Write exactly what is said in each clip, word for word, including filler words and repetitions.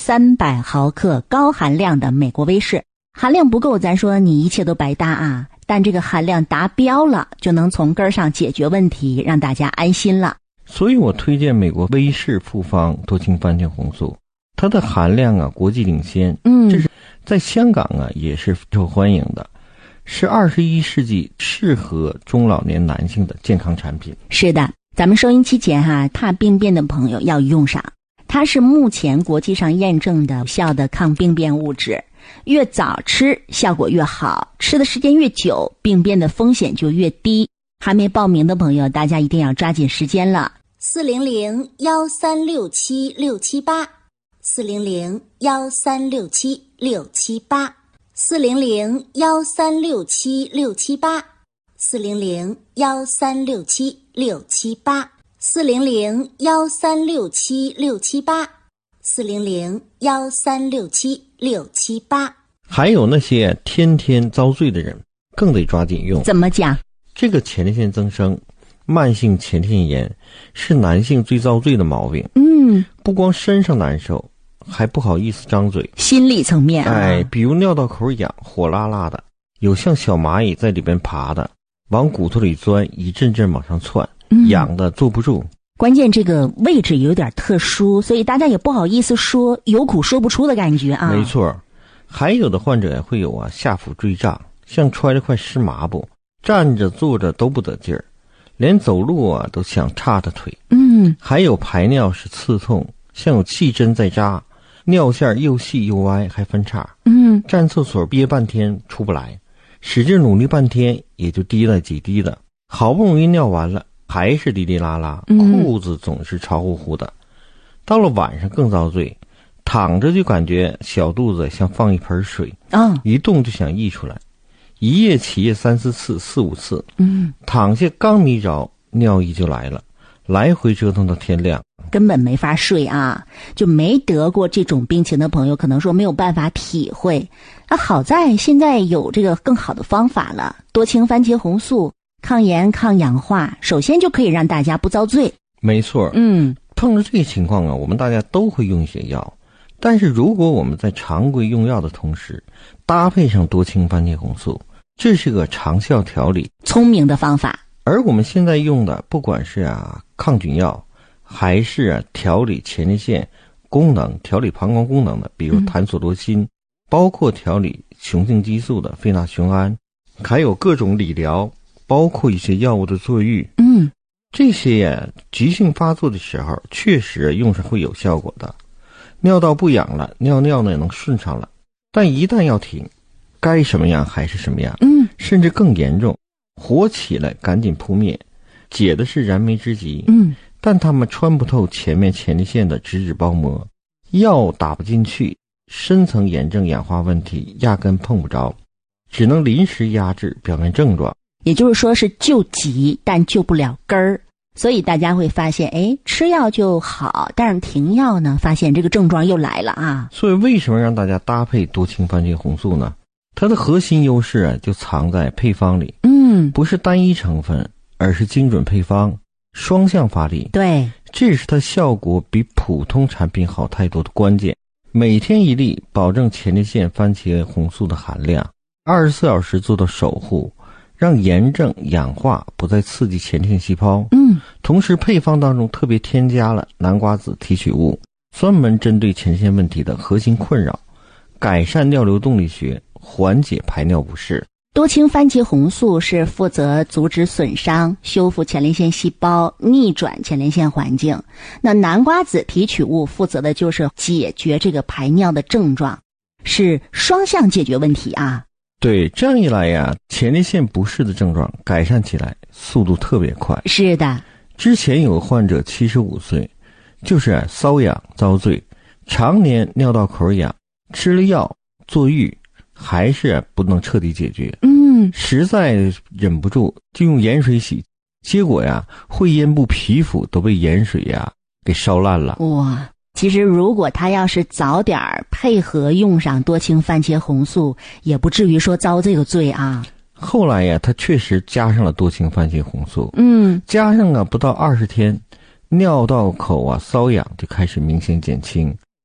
三百毫克高含量的美国威士。含量不够，咱说你一切都白搭啊，但这个含量达标了，就能从根儿上解决问题，让大家安心了。 所以我推荐美国威士复方多氢番茄红素，它的含量啊国际领先， 嗯， 这是在香港啊也是受欢迎的，是二十一世纪适合中老年男性的健康产品。 是的，咱们收音机前哈，怕病变的朋友要用上，它是目前国际上验证的有效的抗病变物质，越早吃效果越好，吃的时间越久，病变的风险就越低。还没报名的朋友，大家一定要抓紧时间了。 四零零幺三六七六七八，四零零幺三六七六七八，四零零幺三六七六七八，四零零幺三六七六七八，四零零幺三六七六七八，四零零幺三六七六七八。 还有那些天天遭罪的人，更得抓紧用。 怎么讲？ 这个前列腺增生，慢性前列腺炎是男性最遭罪的毛病。 嗯， 不光身上难受，还不好意思张嘴， 心理层面啊， 哎，比如尿道口痒，火辣辣的，有像小蚂蚁在里边爬的，往骨头里钻，一阵阵往上窜， 嗯、 痒的坐不住。 关键这个位置有点特殊，所以大家也不好意思说，有苦说不出的感觉啊。 没错，还有的患者也会有啊下腹坠胀，像揣了块湿麻布，站着坐着都不得劲儿，连走路啊都想叉着腿。 嗯， 还有排尿时刺痛，像有气针在扎，尿线又细又歪，还分叉。 嗯， 站厕所憋半天出不来，使劲努力半天也就滴了几滴的，好不容易尿完了还是滴滴啦啦，裤子总是潮乎乎的。到了晚上更遭罪，躺着就感觉小肚子像放一盆水， 哦， 一动就想溢出来，一夜起夜三四次四五次， 嗯， 躺下刚迷着尿意就来了，来回折腾到天亮， 根本没法睡啊。就没得过这种病情的朋友可能说没有办法体会，那好在现在有这个更好的方法了，多氢番茄红素抗炎抗氧化，首先就可以让大家不遭罪。 没错， 嗯， 碰到这个情况啊，我们大家都会用一些药，但是如果我们在常规用药的同时搭配上多氢番茄红素，这是个长效调理聪明的方法。 而我们现在用的不管是啊抗菌药，还是啊调理前列腺功能、调理膀胱功能的，比如坦索罗辛、嗯、包括调理雄性激素的非那雄胺，还有各种理疗，包括一些药物的坐浴， 嗯， 这些呀急性发作的时候确实用上会有效果的，尿道不痒了，尿尿呢也能顺畅了，但一旦要停，该什么样还是什么样， 嗯， 甚至更严重，火起来赶紧扑灭，解的是燃眉之急， 嗯， 但他们穿不透前面前列腺的脂质包膜，药打不进去，深层炎症氧化问题压根碰不着，只能临时压制表面症状。 也就是说是救急，但救不了根儿。所以大家会发现，哎，吃药就好，但是停药呢，发现这个症状又来了啊。 所以为什么让大家搭配多氢番茄红素呢？它的核心优势啊，就藏在配方里。 嗯， 不是单一成分，而是精准配方，双向发力。 对， 这是它效果比普通产品好太多的关键。每天一粒，保证前列腺番茄红素的含量，二十四小时做到守护，让炎症氧化不再刺激前列腺细胞。 嗯， 同时配方当中特别添加了南瓜子提取物，专门针对前列腺问题的核心困扰，改善尿流动力学，缓解排尿不适。 多氢番茄红素是负责阻止损伤、修复前列腺细胞、逆转前列腺环境。那南瓜子提取物负责的就是解决这个排尿的症状，是双向解决问题啊。 对，这样一来呀，前列腺不适的症状改善起来速度特别快。 是的， 之前有个患者七十五岁，就是啊瘙痒遭罪，常年尿道口痒，吃了药坐浴，还是啊不能彻底解决。 嗯， 实在忍不住就用盐水洗，结果呀会阴部皮肤都被盐水呀给烧烂了。 哇！其实如果他要是早点配合用上多氢番茄红素，也不至于说遭这个罪啊。 后来呀他确实加上了多氢番茄红素， 嗯， 加上啊不到二十天，尿道口啊瘙痒就开始明显减轻，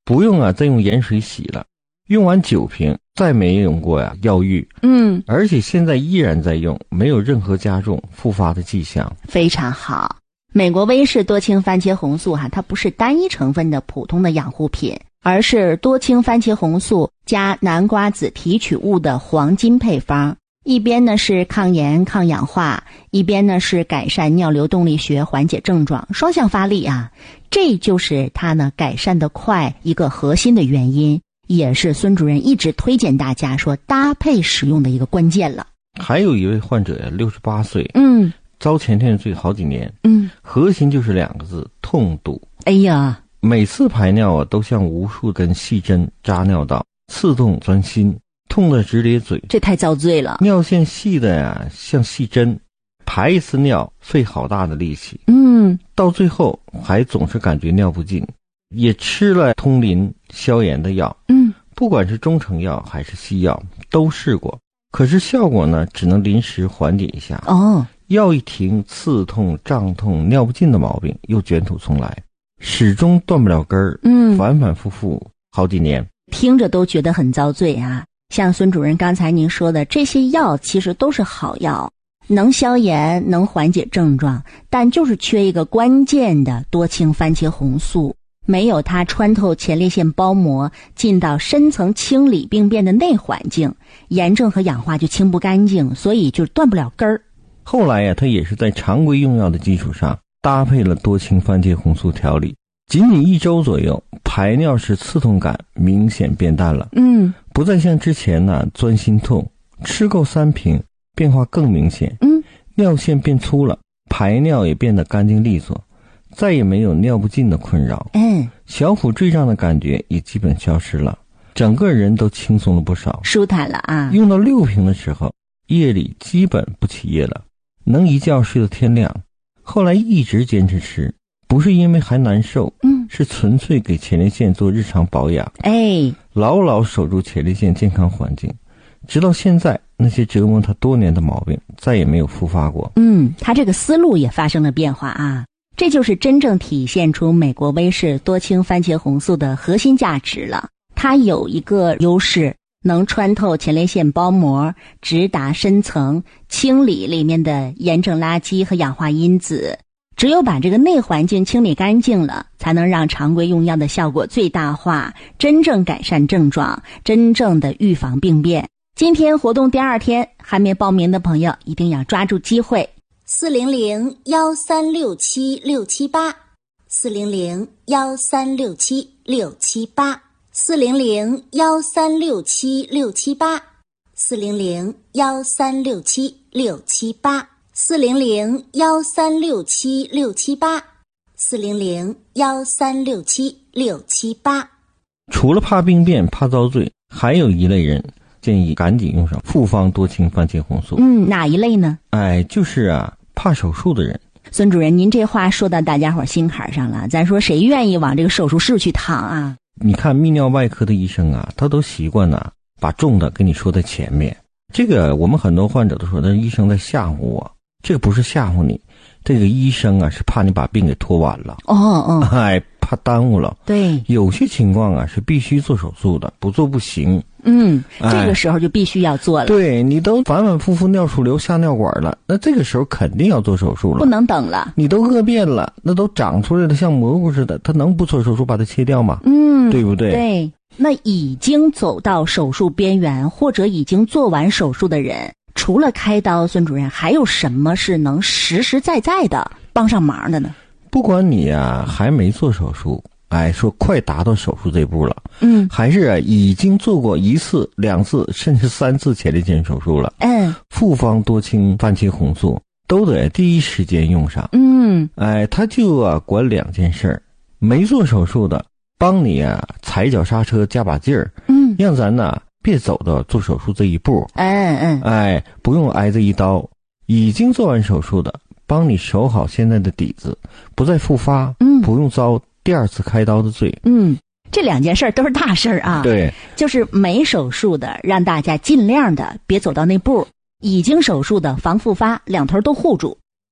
不用啊再用盐水洗了，用完九瓶再没用过呀药浴。 嗯， 而且现在依然在用，没有任何加重复发的迹象。 非常好。美国威士多氢番茄红素哈、啊，它不是单一成分的普通的养护品，而是多氢番茄红素加南瓜子提取物的黄金配方。一边呢是抗炎抗氧化，一边呢是改善尿流动力学，缓解症状，双向发力啊！这就是它呢改善的快一个核心的原因，也是孙主任一直推荐大家说搭配使用的一个关键了。 还有一位患者呀，六十八岁， 嗯， 遭前列腺罪好几年， 嗯， 核心就是两个字：痛堵。 哎呀， 每次排尿啊，都像无数根细针扎尿道，刺痛钻心。痛得直咧嘴， 这太遭罪了。 尿线细的呀，像细针，排一次尿费好大的力气。 嗯， 到最后还总是感觉尿不尽，也吃了通淋消炎的药。 嗯， 不管是中成药还是西药都试过，可是效果呢，只能临时缓解一下。 哦， 药一停，刺痛、胀痛、尿不尽的毛病又卷土重来，始终断不了根儿。 嗯， 反反复复好几年， 听着都觉得很遭罪啊。像孙主任刚才您说的，这些药其实都是好药，能消炎，能缓解症状，但就是缺一个关键的多氢番茄红素，没有它穿透前列腺包膜，进到深层清理病变的内环境，炎症和氧化就清不干净，所以就断不了根儿。 后来呀，他也是在常规用药的基础上搭配了多氢番茄红素调理，仅仅一周左右，排尿时刺痛感明显变淡了。 嗯， 不再像之前呢钻心痛，吃够三瓶变化更明显。 嗯， 尿线变粗了，排尿也变得干净利索，再也没有尿不尽的困扰。 嗯， 小腹坠胀的感觉也基本消失了，整个人都轻松了不少， 舒坦了啊。 用到六瓶的时候，夜里基本不起夜了，能一觉睡到天亮。后来一直坚持吃，不是因为还难受， 嗯， 是纯粹给前列腺做日常保养， 哎， 牢牢守住前列腺健康环境，直到现在，那些折磨他多年的毛病再也没有复发过。 嗯，他这个思路也发生了变化啊，这就是真正体现出美国威士多氢番茄红素的核心价值了。它有一个优势，能穿透前列腺包膜，直达深层，清理里面的炎症垃圾和氧化因子。只有把这个内环境清理干净了，才能让常规用药的效果最大化，真正改善症状，真正的预防病变。今天活动第二天，还没报名的朋友一定要抓住机会。 四零零幺三六七六七八，四零零幺三六七六七八，四零零幺三六七六七八，四零零幺三六七六七八。四零零幺三六七六七八，四零零幺三六七六七八。 除了怕病变、怕遭罪，还有一类人建议赶紧用上复方多氢番茄红素。 嗯，哪一类呢？ 哎，就是啊，怕手术的人。 孙主任，您这话说到大家伙心坎上了，咱说谁愿意往这个手术室去躺啊？ 你看泌尿外科的医生啊，他都习惯啊，把重的跟你说在前面。这个我们很多患者都说，那医生在吓唬我。这个不是吓唬你，这个医生啊是怕你把病给拖完了。 哦哦， 哎，怕耽误了。 对， 有些情况啊是必须做手术的，不做不行。 嗯， 哎、 这个时候就必须要做了。 对，你都反反复复尿出瘤下尿管了，那这个时候肯定要做手术了， 不能等了。 你都恶变了，那都长出来了，像蘑菇似的，他能不做手术把它切掉吗？ 嗯， 对不对？ 对，那已经走到手术边缘或者已经做完手术的人，除了开刀，孙主任还有什么是能实实在在的帮上忙的呢？ 不管你啊还没做手术，哎，说快达到手术这步了， 嗯， 还是啊已经做过一次、两次甚至三次前列腺手术了， 嗯， 复方多氢番茄红素都得第一时间用上。 嗯， 哎，他就啊管两件事儿，没做手术的帮你啊踩脚刹车加把劲儿， 嗯， 让咱呢别走到做手术这一步。 嗯嗯， 哎，不用挨这一刀。已经做完手术的，帮你守好现在的底子，不再复发， 嗯， 不用遭第二次开刀的罪。 嗯，这两件事儿都是大事儿啊。 对， 就是没手术的，让大家尽量的别走到那步；已经手术的，防复发，两头都护住。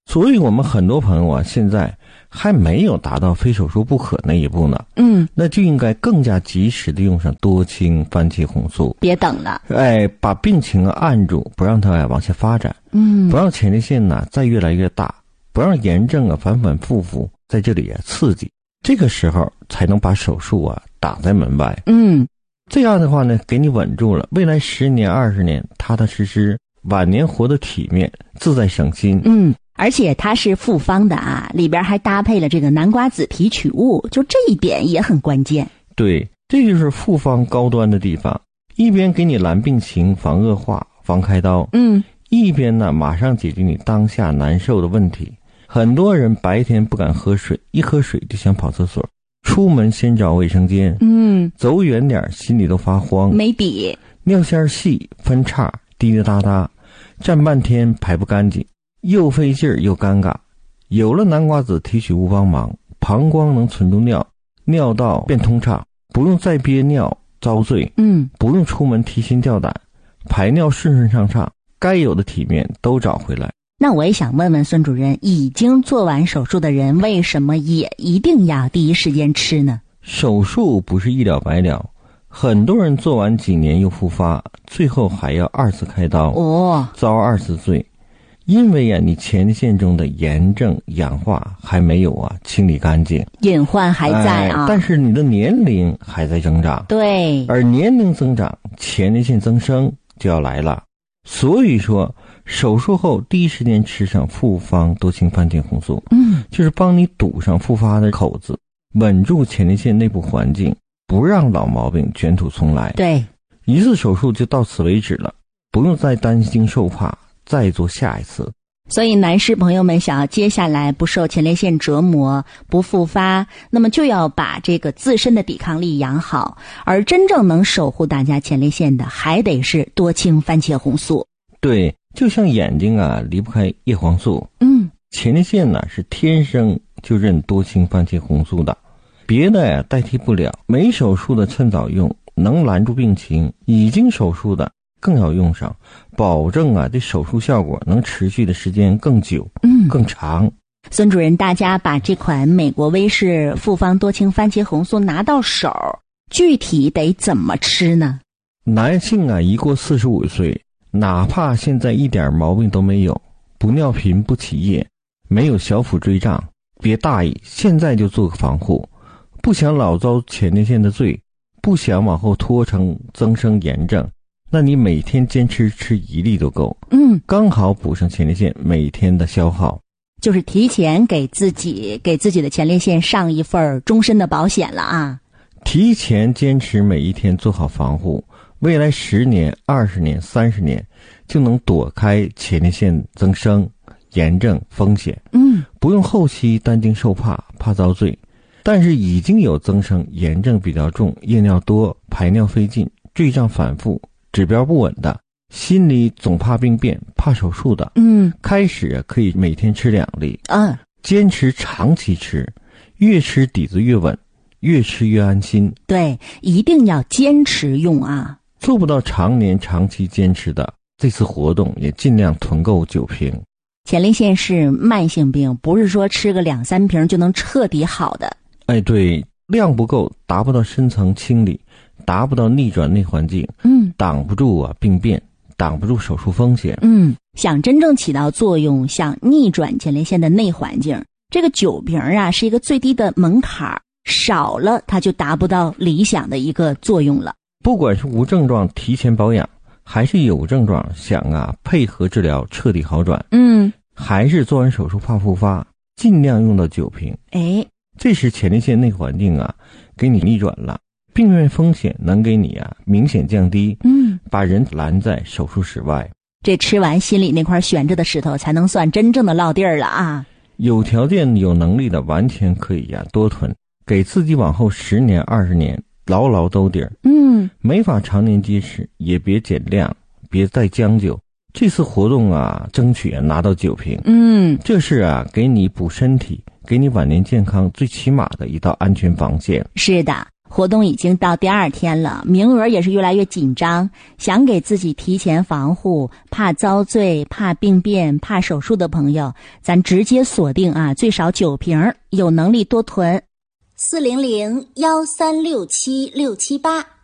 所以我们很多朋友啊，现在还没有达到非手术不可那一步呢。 嗯， 那就应该更加及时的用上多氢番茄红素， 别等了。 哎，把病情啊按住，不让它啊往下发展， 嗯， 不让前列腺呢再越来越大，不让炎症啊反反复复在这里啊刺激，这个时候才能把手术啊挡在门外。 嗯， 这样的话呢，给你稳住了，未来十年二十年踏踏实实，晚年活得体面自在省心。 嗯，而且它是复方的啊，里边还搭配了这个南瓜子提取物，就这一点也很关键。 对，这就是复方高端的地方，一边给你拦病情防恶化防开刀， 嗯， 一边呢马上解决你当下难受的问题。很多人白天不敢喝水，一喝水就想跑厕所，出门先找卫生间， 嗯， 走远点心里都发慌， 没底， 尿线细分叉滴滴答答，站半天排不干净，又费劲儿又尴尬。有了南瓜子提取物帮忙，膀胱能存住尿，尿道变通畅，不用再憋尿遭罪， 嗯， 不用出门提心吊胆，排尿顺顺畅畅，该有的体面都找回来。 那我也想问问孙主任，已经做完手术的人为什么也一定要第一时间吃呢？ 手术不是一了百了，很多人做完几年又复发，最后还要二次开刀， 哦， 遭二次罪。因为呀、啊，你前列腺中的炎症氧化还没有啊清理干净， 隐患还在啊、 哎。但是你的年龄还在增长， 对， 而年龄增长，前列腺增生就要来了。所以说，手术后第一时间吃上复方多氢番茄红素， 嗯， 就是帮你堵上复发的口子，稳住前列腺内部环境，不让老毛病卷土重来。 对， 一次手术就到此为止了，不用再担惊受怕，再做下一次。 所以男士朋友们想要接下来不受前列腺折磨，不复发，那么就要把这个自身的抵抗力养好，而真正能守护大家前列腺的还得是多氢番茄红素。 对，就像眼睛啊离不开叶黄素， 嗯， 前列腺呢是天生就认多氢番茄红素的，别的呀代替不了。没手术的趁早用，能拦住病情；已经手术的更要用上，保证啊这手术效果能持续的时间更久， 嗯， 更长。 孙主任，大家把这款美国威士复方多氢番茄红素拿到手，具体得怎么吃呢？ 男性啊一过四十五岁，哪怕现在一点毛病都没有，不尿频不起夜，没有小腹坠胀，别大意，现在就做个防护。不想老遭前列腺的罪，不想往后拖成增生炎症，那你每天坚持吃一粒都够， 嗯， 刚好补上前列腺每天的消耗， 就是提前给自己给自己的前列腺上一份终身的保险了啊！ 提前坚持每一天做好防护，未来十年、二十年、三十年就能躲开前列腺增生、炎症风险。 嗯， 不用后期担惊受怕，怕遭罪。但是已经有增生、炎症比较重、夜尿多、排尿费劲、坠胀反复、指标不稳的，心里总怕病变、怕手术的， 嗯， 开始可以每天吃两粒， 嗯， 坚持长期吃，越吃底子越稳，越吃越安心。 对，一定要坚持用啊！ 做不到常年长期坚持的，这次活动也尽量囤购酒瓶。 前列腺是慢性病，不是说吃个两三瓶就能彻底好的。 哎，对，量不够，达不到深层清理，达不到逆转内环境， 嗯， 挡不住啊病变，挡不住手术风险。 嗯，想真正起到作用，想逆转前列腺的内环境，这个酒瓶啊是一个最低的门槛，少了它就达不到理想的一个作用了。 不管是无症状提前保养，还是有症状想啊配合治疗彻底好转， 嗯， 还是做完手术怕复发，尽量用到酒瓶。 哎， 这时前列腺内环境啊给你逆转了，病变风险能给你啊明显降低， 嗯， 把人拦在手术室外。 这吃完心里那块悬着的石头才能算真正的落地儿了啊！ 有条件有能力的完全可以呀、啊、多囤，给自己往后十年二十年牢牢兜底儿。 嗯， 没法常年接吃，也别减量，别再将就。这次活动啊，争取啊拿到酒瓶。 嗯， 这是啊给你补身体，给你晚年健康最起码的一道安全防线。 是的， 活动已经到第二天了，名额也是越来越紧张，想给自己提前防护，怕遭罪、怕病变、怕手术的朋友，咱直接锁定啊，最少九瓶，有能力多囤。 四零零幺三六七六七八。